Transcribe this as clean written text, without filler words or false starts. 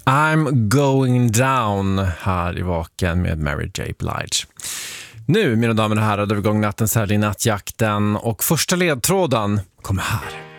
I'm going down här i Vaken med Mary J. Blige. Nu, mina damer och herrar, har vi igång nattens här i nattjakten och första ledtråden kommer här.